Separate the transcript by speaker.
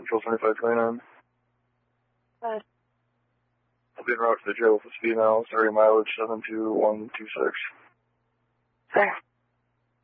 Speaker 1: Control 2529.
Speaker 2: Good.
Speaker 1: I'll be en route to the jail with the speed now, starting mileage 72126.
Speaker 2: Sir.